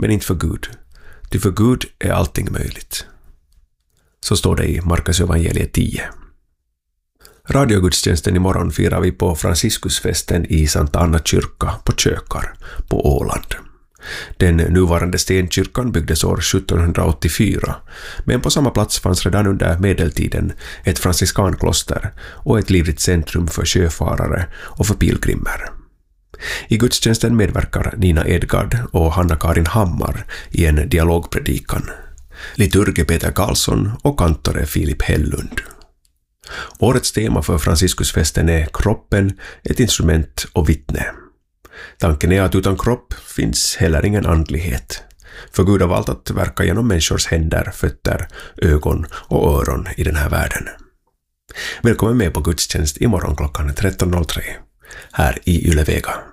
men inte för Gud. Ty för Gud är allting möjligt. Så står det i Markus evangeliet 10. Radiogudstjänsten imorgon firar vi på Franciscusfesten i Santa Anna kyrka på Kökar på Åland. Den nuvarande stenkyrkan byggdes år 1784, men på samma plats fanns redan under medeltiden ett franciskankloster och ett livligt centrum för sjöfarare och för pilgrimer. I gudstjänsten medverkar Nina Edgard och Hanna-Karin Hammar i en dialogpredikan. Liturg Peter Karlsson och kantore Filip Hellund. Årets tema för Franciscusfesten är kroppen, ett instrument och vittne. Tanken är att utan kropp finns heller ingen andlighet. För Gud har valt att verka genom människors händer, fötter, ögon och öron i den här världen. Välkommen med på gudstjänst imorgon klockan 13.03 här i Yle Vega.